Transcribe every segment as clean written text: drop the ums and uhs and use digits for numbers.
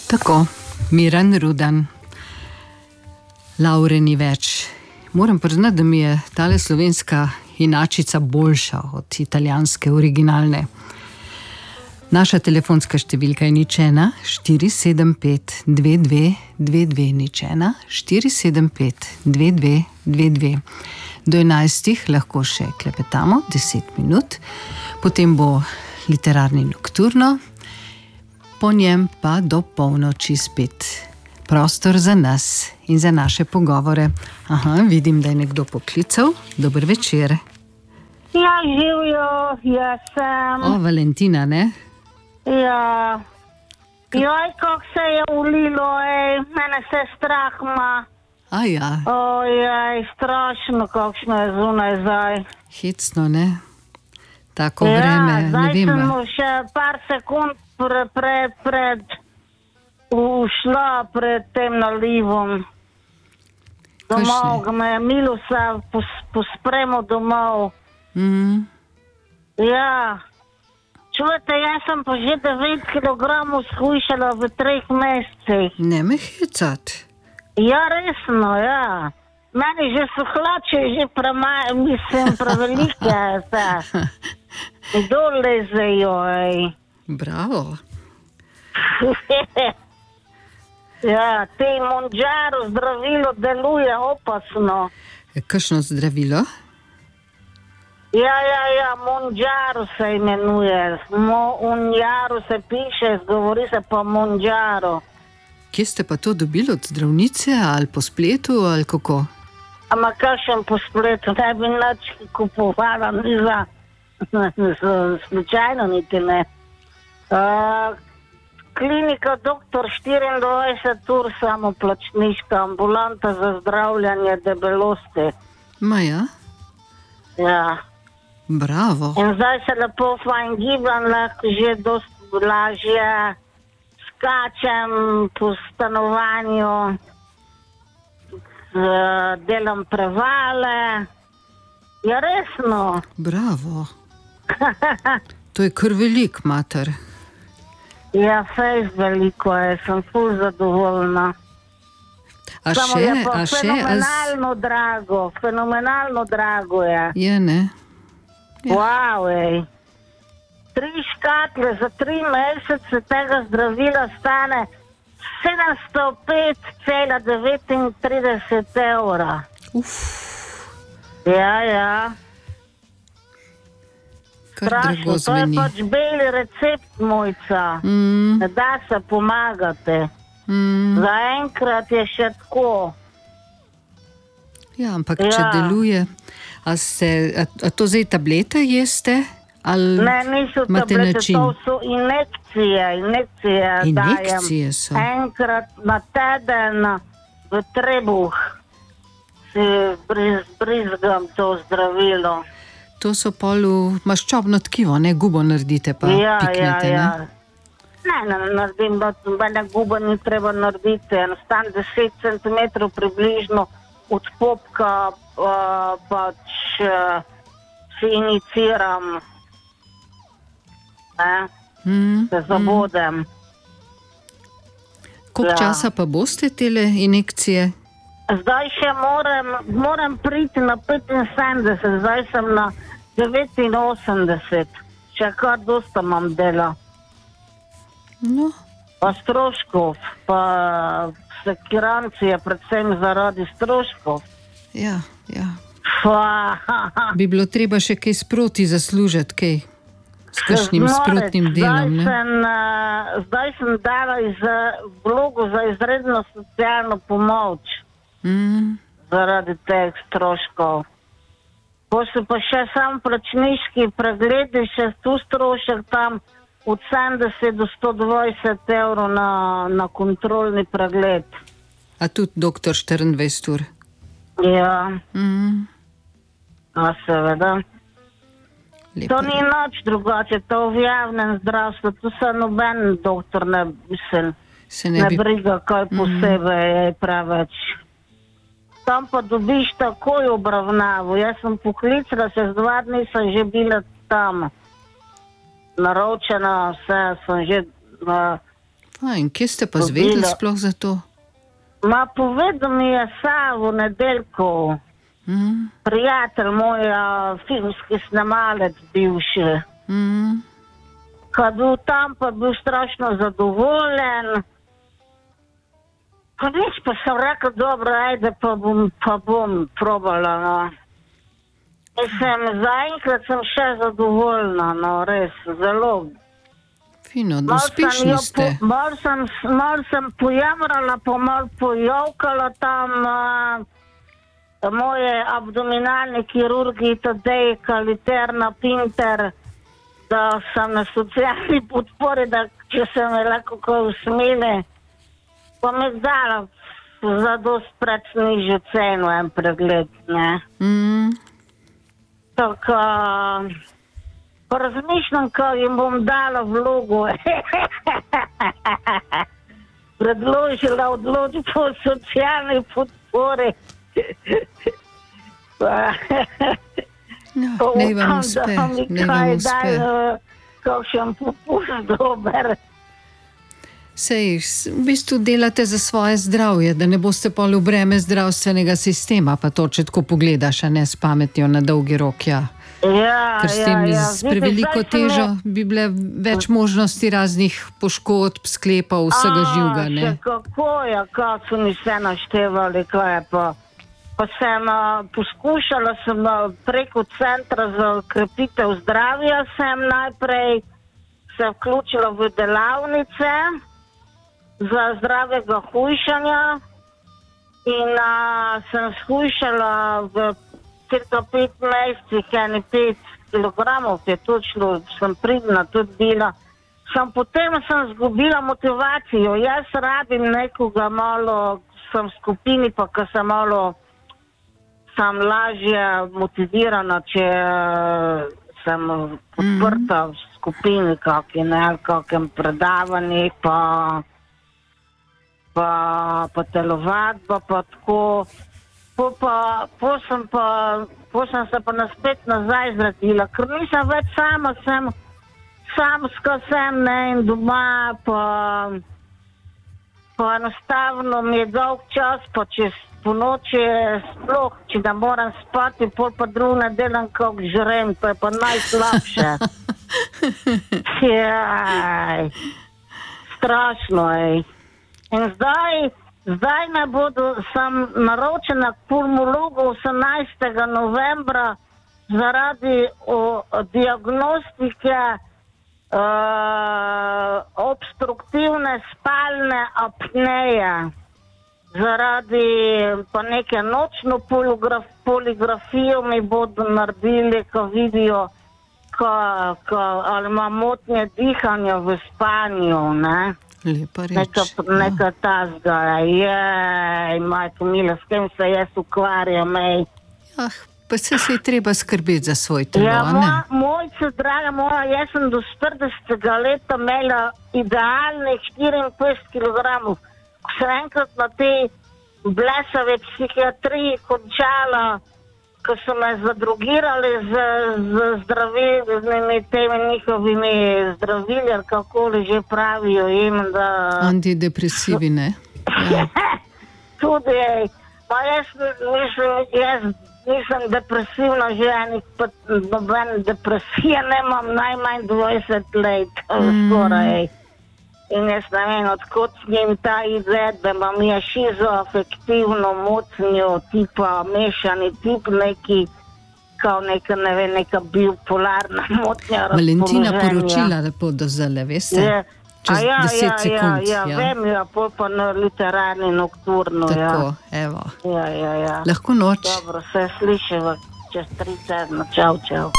Tako, Miran Rudan, Laure ni več. Moram priznati, da mi je tale slovenska inačica boljša od italijanske originalne. Naša telefonska številka je 0 475 22 22 0 475 22 22. Do 11 lahko še klepetamo 10 minut, potem bo literarni nokturno, po njem pa do polnoči spet prostor za nas in za naše pogovore. Aha, vidim, da je nekdo poklical. Dober večer. Ja, živijo, jaz sem. O, Valentina, ne? Ja. Joj, kako se je ulilo, mene se strah ima. A ja. Ojej, strašno, kakšno je zunaj zdaj. Hecno, ne? Tako vreme, ne vem. Ja, zdaj sem še par sekund pred ušla pred tem nalivom. Domov, ga me je Milusa pospremo domov. Ja. Čujete, jaz sem pa že 9 kilogramov shujšala v 3 mesecih. Ne me hecat. Ja, resno, ja. Meni že so hlače že prevelike, dol lezejo, Bravo. Ja, te Monjaro zdravilo deluje opasno. Kakšno zdravilo? Ja, Monjaro se imenuje. Monjaro se piše, govori se pa Monjaro. Kje ste pa to dobili, od zdravnice ali po spletu ali kako? Ama kakšen po spletu, ne bi nič kupovala, ni za slučajno niti ne. Klinika Doktor 24 ur, samoplačniška ambulanta za zdravljanje debelosti. Maja? Ja. Bravo. In zdaj se lepo fajn gibam, lahko že dosti lažje skačem po stanovanju, delam prevale. Ja, resno. Bravo. To je kar velik, mater. Ja, fejst veliko je, sem ful zadovoljna. Samo je pa fenomenalno drago je. Je, ne? Ja. Wow, 3 škatle za 3 mesece tega zdravila stane 705,39 evra. Ja. Strašno, to je pač beli recept, mojca. Ne da se pomagate. Zaenkrat je še tako. Ja, ampak če deluje, a to zdaj tablete jeste? Ne, niso tablete, to so injekcije dajem. Injekcije so? Enkrat na teden v trebuh si brizgam to zdravilo. To so pol v maščobno tkivo, ne? Gubo naredite pa piknete, ne? Ne naredim, nobene gube ni treba narediti. Enostavno 10 cm približno od popka pač si injiciram. Se zabodem. Koliko časa pa boste tele injekcije? Zdaj še moram priti na 75, zdaj sem na 89. Še kar dosta imam dela. No. Pa stroškov, pa sekirancije, predvsem zaradi stroškov. Ja. Bi bilo treba še kaj sproti zaslužiti, kaj? S kakšnim sprotnim delom, ne? Zdaj sem dala vlogo za izredno socialno pomoč. Zaradi teh stroškov. Potem pa še sam plačniški pregledi, še tu strošek tam od 70 do 120 evrov na kontrolni pregled. A tudi doktor 24 ur? Ja. A seveda. Lepo. To ni nič drugače, to v javnem zdravstvu, tu se noben doktor ne briga kaj posebej je preveč. Tam pa dobiš takoj obravnavo. Jaz sem poklicala, čez 2 dni sem že bila tam. Naročena, vse sem že In kje ste pa zvedeli sploh za to? Povedal mi je Savo Nedeljko, prijatelj moj, filmski snemalec bivši. Kad bil tam, pa bil strašno zadovoljen. Pa nič, pa sem rekel, dobro, ajde, pa bom probala, no. Zaenkrat sem še zadovoljna, no, res, zelo. Fino, uspešni ste. Mal sem pojamrala, pa mal pojavkala tam moje abdominalne kirurgi, Tadej, Kaliterna, Pinter, da sem na socialni podpori, da če se me lahko kaj usmene, pa me dala za dost preč nižjo ceno en pregled, ne. Tako, pa razmišljam, ko jim bom dala vlogo. Predložila odločbo o socialni podpori. Naj vam uspe. Kakšen popust dober. Sej, v bistvu delate za svoje zdravje, da ne boste pol v breme zdravstvenega sistema, pa to, če tako pogledaš, a ne s pametjo na dolgi rok, ja. Ker s tem s preveliko težo bi bile več možnosti raznih poškodb, sklepov, vsega živega, ne? Kako je, kaj so mi vse naštevali, kaj je pa. Pa sem poskušala preko Centra za krepitev zdravja, sem najprej se vključila v delavnice za zdravega hujšanja in sem shujšala v cirka 5 mesecih, 5 kilogramov je točno, sem pridna tudi bila. Potem sem zgubila motivacijo, jaz rabim nekoga malo, sem v skupini, pa ko sem malo, sem lažje motivirana, če sem podprta v skupini, kakem predavanji, pa telovadba, pa tako. Po sem se pa naspet nazaj zradila, ker nisem več sama, samska sem, ne, in doma, pa enostavno mi je dolg čas, pa čez po noči sploh, če da moram spati, pol pa drugo ne delam, kako žrem, to je pa najslabše. Strašno, ej. In zdaj me sem naročena k pulmologu 18. novembra zaradi diagnostike obstruktivne spalne apneje. Zaradi pa neke nočno poligrafijo mi bodo naredili, ko vidijo, ali ima motnje dihanja v spanju, ne. Lepa reč. Neka tazga, majko mila, s tem se jaz ukvarjam, ej. Pa se je treba skrbeti za svoj telo, ne? Mojca, draga moja, jaz sem do 40. leta imela idealnih 54 kilogramov. Ko sem enkrat na te blesave psihiatriji končala, ko so me zadrogirali z zdravilnimi temi njihovimi zdravili, ali kakoli že pravijo jim, da... Antidepresivi, ne? Ja. Tudi, pa jaz nisem depresivna že nobene depresije nemam najmanj 20 let, skoraj. In jaz ne vem, odkot njim ta izgled, da imam ja šizoafektivno motnjo, tipa mešani tip neki, kao neka, ne vem, neka bipolarna motnja razpoloženja. Valentina poročila lepo do zdaj, veste? Čez 10 sekund. Ja, vem, pol pa na literarni nokturno. Tako, evo. Ja. Lahko noč. Dobro, se slišiva čez 3 tedna. Čau.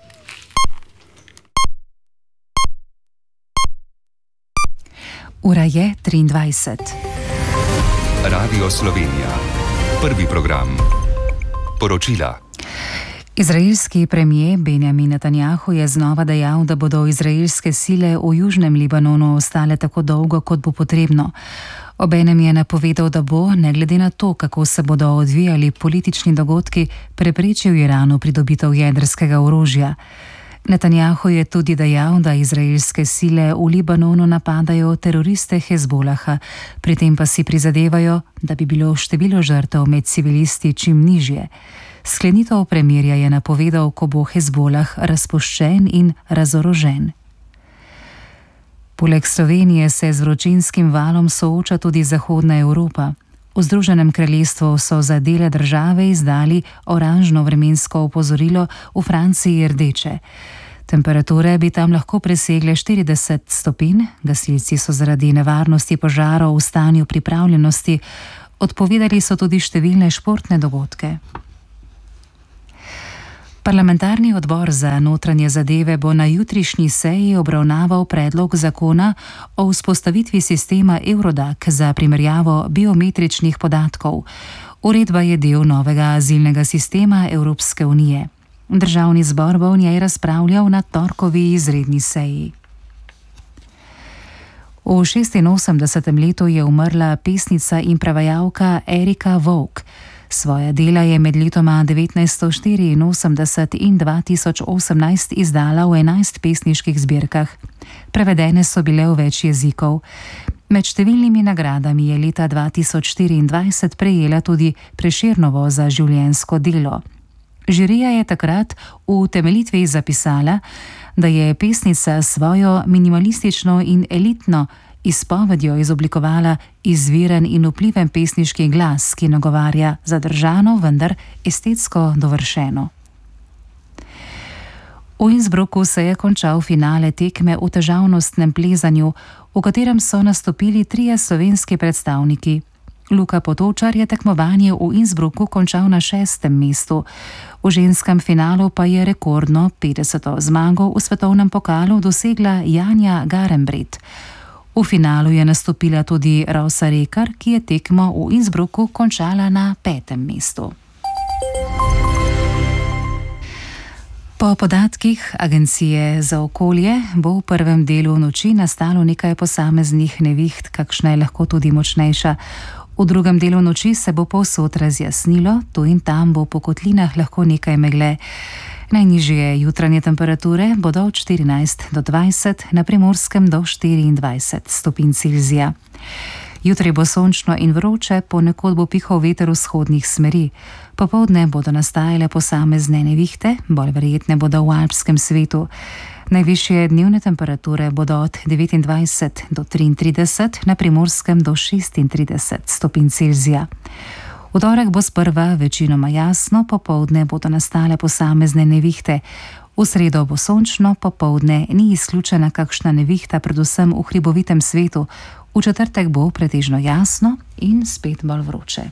Ura je 23. Radio Slovenija. Prvi program. Poročila. Izraelski premier Benjamin Netanjahu je znova dejal, da bodo izraelske sile v južnem Libanonu ostale tako dolgo, kot bo potrebno. Obenem je napovedal, da bo, ne glede na to, kako se bodo odvijali politični dogodki, preprečil Iranu pridobitev jedrskega orožja. Netanjahu je tudi dejal, da izraelske sile v Libanonu napadajo teroriste Hezbolaha, pri tem pa si prizadevajo, da bi bilo število žrtev med civilisti čim nižje. Sklenitev premirja je napovedal, ko bo Hezbolah razpuščen in razorožen. Poleg Slovenije se z vročinskim valom sooča tudi Zahodna Evropa. V Združenem kraljestvu so za dele države izdali oranžno vremensko opozorilo, v Franciji rdeče. Temperature bi tam lahko presegle 40 stopinj, gasilci so zaradi nevarnosti požarov v stanju pripravljenosti, odpovedali so tudi številne športne dogodke. Parlamentarni odbor za notranje zadeve bo na jutrišnji seji obravnaval predlog zakona o vzpostavitvi sistema Eurodac za primerjavo biometričnih podatkov. Uredba je del novega azilnega sistema Evropske unije. Državni zbor bo v njej razpravljal na torkovi izredni seji. V 86. letu je umrla pesnica in prevajalka Erika Vogue. Svoja dela je med letoma 1984 in 2018 izdala v 11 pesniških zbirkah. Prevedene so bile v več jezikov. Med številnimi nagradami je leta 2024 prejela tudi Prešernovo za življenjsko delo. Žirija je takrat v utemeljitvi zapisala, da je pesnica svojo minimalistično in elitno izpovedjo izoblikovala izviren in vpliven pesniški glas, ki nagovarja zadržano, vendar estetsko dovršeno. V Innsbrucku se je končal finale tekme v težavnostnem plezanju, v katerem so nastopili 3 slovenski predstavniki. Luka Potočar je tekmovanje v Innsbrucku končal na 6. mestu. V ženskem finalu pa je rekordno 50. zmago v svetovnem pokalu dosegla Janja Garembret. V finalu je nastopila tudi Rosa Rekar, ki je tekmo v Innsbrucku končala na 5. mestu. Po podatkih Agencije za okolje bo v prvem delu noči nastalo nekaj posameznih neviht, kakšna je lahko tudi močnejša. V drugem delu noči se bo povsod razjasnilo, tu in tam bo po kotlinah lahko nekaj megle. Najnižje jutranje temperature bodo od 14 do 20, na Primorskem do 24 stopinj Celzija. Jutri bo sončno in vroče, ponekod bo pihal veter vzhodnih smeri. Popoldne bodo nastajale posamezne nevihte, bolj verjetne bodo v alpskem svetu. Najvišje dnevne temperature bodo od 29 do 33, na Primorskem do 36 stopinj Celzija. V torek bo sprva večinoma jasno, popoldne bodo nastale posamezne nevihte. V sredo bo sončno, popoldne ni izključena kakšna nevihta, predvsem v hribovitem svetu. V četrtek bo pretežno jasno in spet bolj vroče.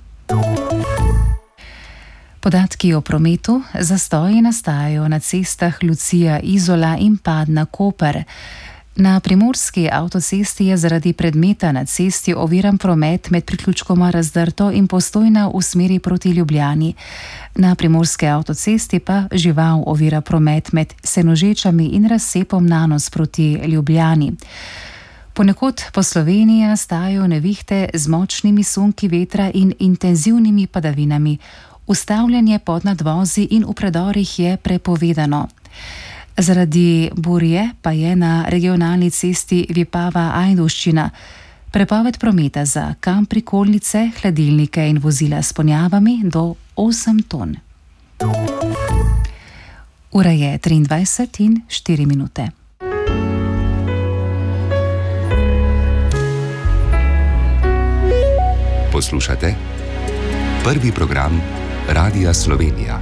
Podatki o prometu. Zastoji nastajajo na cestah Lucija-Izola in Padna-Koper. Na primorski avtocesti je zaradi predmeta na cesti oviran promet med priključkoma Razdrto in Postojna v smeri proti Ljubljani. Na primorski avtocesti pa žival ovira promet med Senožečami in razcepom Nanos proti Ljubljani. Ponekod po Sloveniji nastajajo nevihte z močnimi sunki vetra in intenzivnimi padavinami. Ustavljanje pod nadvozi in v predorih je prepovedano. Zaradi burje pa je na regionalni cesti Vipava-Ajdovščina prepoved prometa za kamp-prikolice, hladilnike in vozila s ponjavami do 8 ton. Ura je 23 in 4 minute. Poslušate prvi program Radia Slovenija.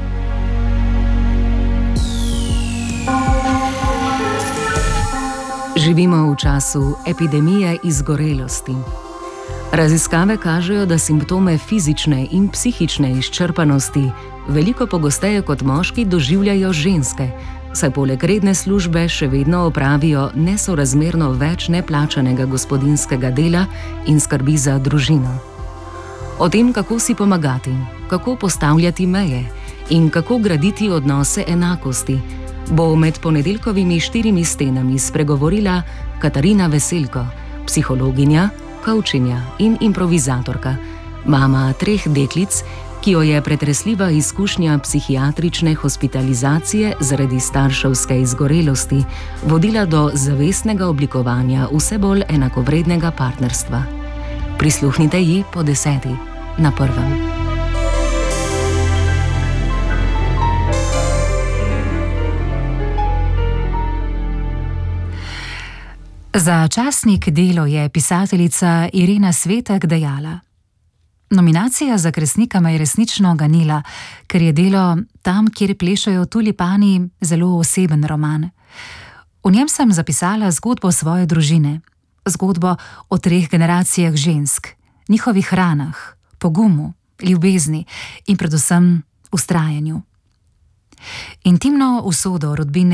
Živimo v času epidemije izgorelosti. Raziskave kažejo, da simptome fizične in psihične izčrpanosti veliko pogosteje kot moški doživljajo ženske, saj poleg redne službe še vedno opravijo nesorazmerno več neplačanega gospodinjskega dela in skrbi za družino. O tem, kako si pomagati, kako postavljati meje in kako graditi odnose enakosti, bo med ponedeljkovimi 4 stenami spregovorila Katarina Veselko, psihologinja, koučinja in improvizatorka, mama 3 deklic ki jo je pretresljiva izkušnja psihiatrične hospitalizacije zaradi starševske izgorelosti vodila do zavestnega oblikovanja vse bolj enakovrednega partnerstva. Prisluhnite ji po 10. na Prvem. Za časnik Delo je pisateljica Irena Svetek dejala: Nominacija za Kresnika me je resnično ganila, ker je Delo Tam, kjer plešajo tulipani, zelo oseben roman. V njem sem zapisala zgodbo svoje družine, zgodbo o 3 generacijah žensk, njihovih ranah, pogumu, ljubezni in predvsem vztrajanju. Intimno usodo rodbine